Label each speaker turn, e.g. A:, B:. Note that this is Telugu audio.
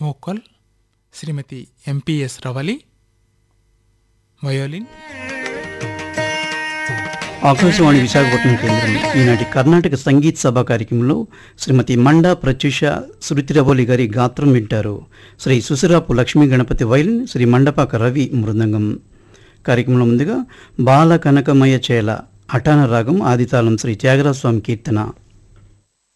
A: వోకల్ శ్రీమతి ఎంపీఎస్ రవలి, వయోలిన్.
B: ఆకాశవాణి విశాఖపట్నం కేంద్రం ఈనాటి కర్ణాటక సంగీత్ సభ కార్యక్రమంలో శ్రీమతి మండా ప్రత్యూష శృతిరవోలి గారి గాత్రం వింటారు. శ్రీ సుసిరాపు లక్ష్మీ గణపతి వైలిన్, శ్రీ మండపాక రవి మృదంగం. కార్యక్రమంలో ముందుగా బాల కనకమయ చేల అటాన రాగం ఆదితాళం శ్రీ త్యాగరాజస్వామి కీర్తన.